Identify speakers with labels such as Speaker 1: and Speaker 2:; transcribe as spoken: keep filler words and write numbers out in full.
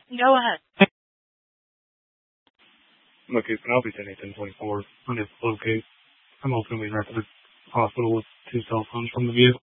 Speaker 1: Go ahead.
Speaker 2: Okay, Penelope ten eight ten twenty-four. Unable to locate. I'm ultimately directed to the hospital with two cell phones from the vehicle.